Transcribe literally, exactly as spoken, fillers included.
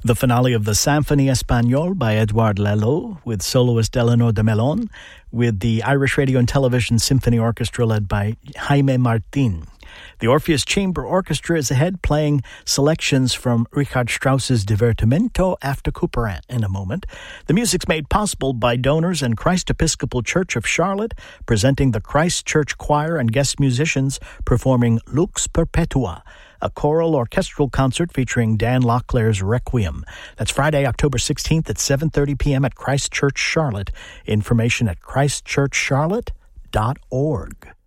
The finale of the Symphonie Espagnole by Edouard Lalo with soloist Eleanor de Melon, with the Irish Radio and Television Symphony Orchestra led by Jaime Martin. The Orpheus Chamber Orchestra is ahead, playing selections from Richard Strauss's Divertimento after Couperin in a moment. The music's made possible by donors and Christ Episcopal Church of Charlotte, presenting the Christ Church Choir and guest musicians performing Lux Perpetua, a choral orchestral concert featuring Dan Locklear's Requiem. That's Friday, October sixteenth at seven thirty p.m. at Christ Church Charlotte. Information at christ church charlotte dot org.